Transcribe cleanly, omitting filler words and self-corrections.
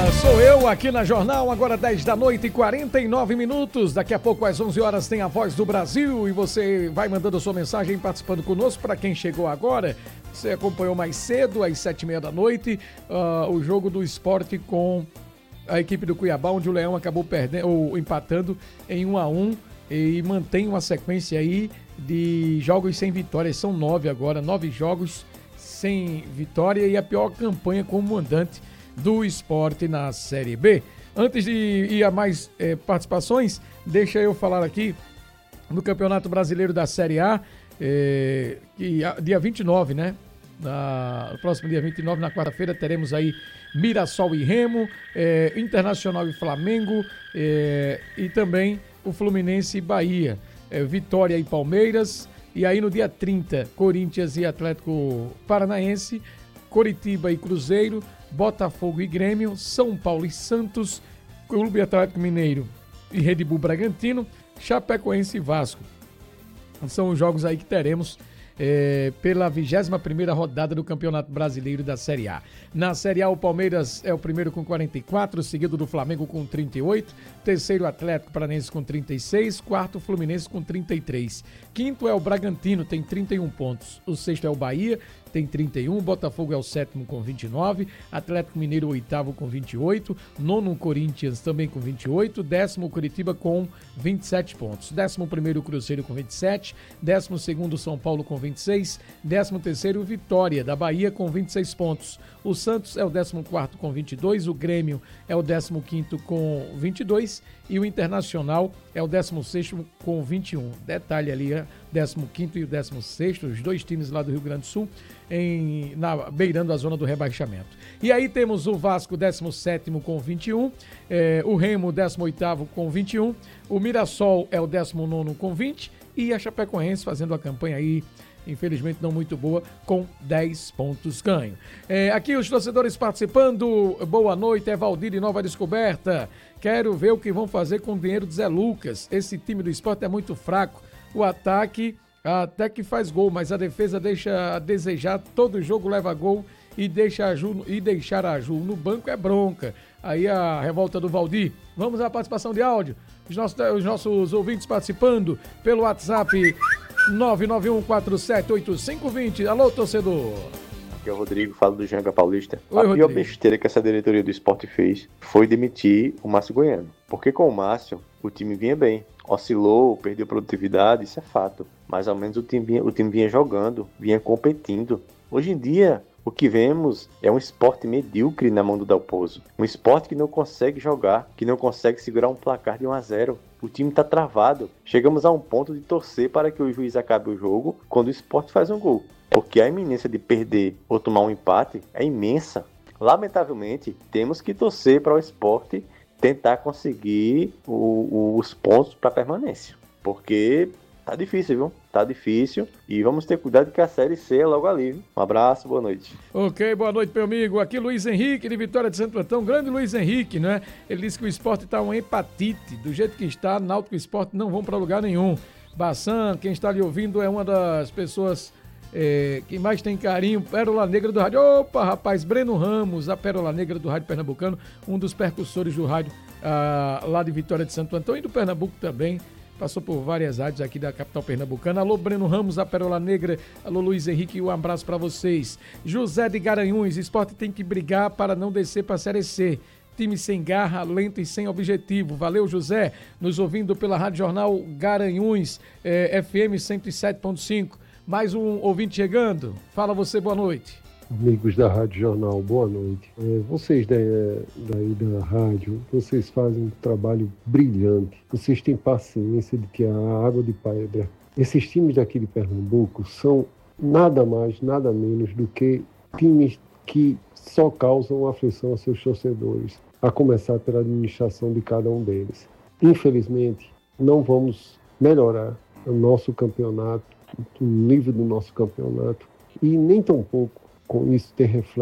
Sou eu aqui na Jornal, agora 10 da noite e 49 minutos. Daqui a pouco às 11 horas tem a Voz do Brasil e você vai mandando a sua mensagem participando conosco. Para quem chegou agora, você acompanhou mais cedo, às 7h30 da noite, o jogo do Sport com a equipe do Cuiabá, onde o Leão acabou perdendo ou empatando em 1-1 e mantém uma sequência aí de jogos sem vitórias. São 9 agora, 9 jogos sem vitória e a pior campanha como mandante do Sport na Série B. Antes de ir a mais participações, deixa eu falar aqui no Campeonato Brasileiro da Série A, que dia 29, né? No próximo dia 29, na quarta-feira, teremos aí Mirassol e Remo, Internacional e Flamengo, e também o Fluminense e Bahia, Vitória e Palmeiras, e aí no dia 30, Corinthians e Atlético Paranaense, Coritiba e Cruzeiro, Botafogo e Grêmio, São Paulo e Santos, Clube Atlético Mineiro e Red Bull Bragantino, Chapecoense e Vasco. São os jogos aí que teremos pela 21ª rodada do Campeonato Brasileiro da Série A. Na Série A, o Palmeiras é o primeiro com 44, seguido do Flamengo com 38, terceiro Atlético Paranaense com 36, quarto Fluminense com 33. Quinto é o Bragantino, tem 31 pontos. O sexto é o Bahia, tem 31, Botafogo é o sétimo com 29, Atlético Mineiro o oitavo com 28, nono Corinthians também com 28, décimo Curitiba com 27 pontos, 11º Cruzeiro com 27, 12º São Paulo com 26, 13º Vitória da Bahia com 26 pontos, o Santos é o 14º com 22, o Grêmio é o 15º com 22 e o Internacional é o 16º com 21. Detalhe ali, 15º e o 16º, os dois times lá do Rio Grande do Sul, beirando a zona do rebaixamento. E aí temos o Vasco 17º com 21, o Remo 18º com 21, o Mirassol é o 19º com 20 e a Chapecoense fazendo a campanha aí, infelizmente não muito boa, com 10 pontos ganho. Aqui os torcedores participando, boa noite, é Valdir de Nova Descoberta. Quero ver o que vão fazer com o dinheiro de Zé Lucas. Esse time do Sport é muito fraco. O ataque até que faz gol, mas a defesa deixa a desejar. Todo jogo leva gol e deixar a Ju no banco é bronca. Aí a revolta do Valdir. Vamos à participação de áudio. Os nossos ouvintes participando pelo WhatsApp 991478520. Alô, torcedor. Aqui é o Rodrigo, falo do Janga Paulista. Oi, a pior Rodrigo. besteira que essa diretoria do Sport fez foi demitir o Márcio Goiano. Porque com o Márcio, o time vinha bem. Oscilou, perdeu produtividade, isso é fato. Mas ao menos o time vinha jogando, vinha competindo. Hoje em dia, o que vemos é um Sport medíocre na mão do Dalpozo. Um Sport que não consegue jogar, que não consegue segurar um placar de 1-0. O time está travado. Chegamos a um ponto de torcer para que o juiz acabe o jogo quando o Sport faz um gol. Porque a iminência de perder ou tomar um empate é imensa. Lamentavelmente, temos que torcer para o Sport tentar conseguir os pontos para permanência. Porque tá difícil, viu? Tá difícil. E vamos ter cuidado que a Série C é logo ali, viu? Um abraço, boa noite. Ok, boa noite, meu amigo. Aqui Luiz Henrique, de Vitória de Santo Antão. Grande Luiz Henrique, né? Ele disse que o Sport tá uma hepatite. Do jeito que está, Náutico e Sport não vão para lugar nenhum. Bassan, quem está ali ouvindo, é uma das pessoas que mais tem carinho. Pérola Negra do rádio. Opa, rapaz, Breno Ramos, a Pérola Negra do rádio pernambucano, um dos percussores do rádio lá de Vitória de Santo Antão e do Pernambuco também. Passou por várias rádios aqui da capital pernambucana. Alô, Breno Ramos, a Pérola Negra. Alô, Luiz Henrique, um abraço para vocês. José de Garanhuns, Sport tem que brigar para não descer para a Série C. Time sem garra, lento e sem objetivo. Valeu, José. Nos ouvindo pela Rádio Jornal Garanhuns, FM 107.5. Mais um ouvinte chegando. Fala você, boa noite. Amigos da Rádio Jornal, boa noite. Vocês daí da rádio, vocês fazem um trabalho brilhante. Vocês têm paciência de que a água de pedra. Esses times daqui de Pernambuco são nada mais, nada menos do que times que só causam aflição a seus torcedores, a começar pela administração de cada um deles. Infelizmente, não vamos melhorar o nosso campeonato, o nível do nosso campeonato, e nem tampouco com isso ter reflexo